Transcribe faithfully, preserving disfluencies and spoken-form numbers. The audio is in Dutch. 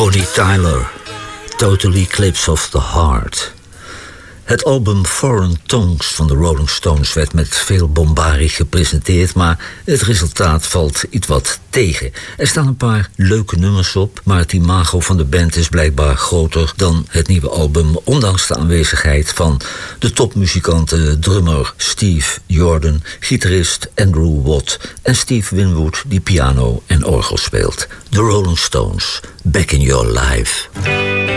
Bonnie Tyler, Total Eclipse of the Heart. Het album Foreign Tongues van de Rolling Stones werd met veel bombarie gepresenteerd, maar het resultaat valt iets wat tegen. Er staan een paar leuke nummers op, maar het imago van de band is blijkbaar groter dan het nieuwe album, ondanks de aanwezigheid van de topmuzikanten drummer Steve Jordan, gitarist Andrew Watt en Steve Winwood die piano en orgel speelt. The Rolling Stones, Back in Your Life.